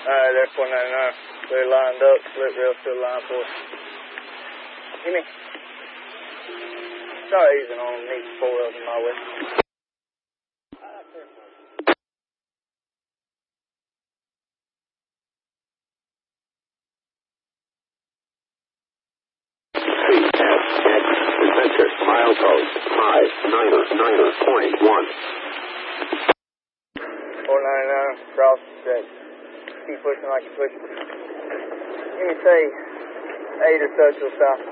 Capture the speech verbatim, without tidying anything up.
Alright, there's four ninety-nine. They're lined up. Split rail still line for us. Give me. Start easing on them. Need four of them my way. Adventure, milepost, five, niner, niner, point one. four ninety-nine, cross set. Keep pushing like you're pushing. Give me, say, eight or so to the south.